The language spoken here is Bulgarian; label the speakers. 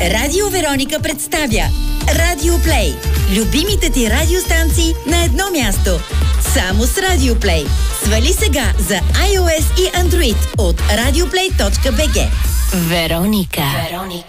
Speaker 1: Радио Вероника представя Радио Плей. Любимите ти радиостанции на едно място. Само с Радио Плей. Свали сега за iOS и Android от radioplay.bg.
Speaker 2: Вероника.